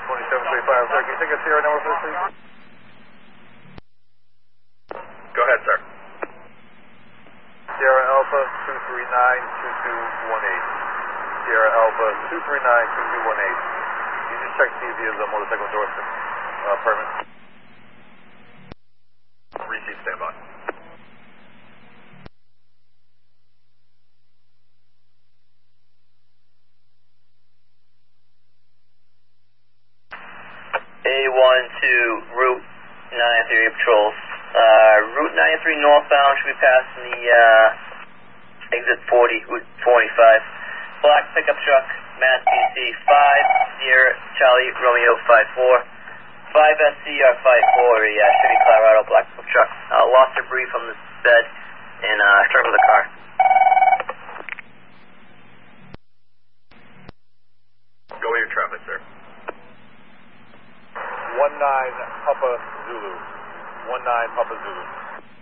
2735. Sir, can you take a Sierra number for this, please? Go ahead, sir. Sierra Alpha 239-2218. Sierra Alpha 239-2218. You just check to see if he has a motorcycle endorsement permit. Receive standby. A1 to Route 93 patrols. Route 93 northbound should be passing the exit 40, Route 45. Black pickup truck, Mass PC 5, Sierra Charlie Romeo 54. 5SCR 54, Chevy Colorado black pickup truck. Lost debris from the bed and struck with the car. Go with your traffic, sir. 19 Papa Zulu. 19 Papa Zulu.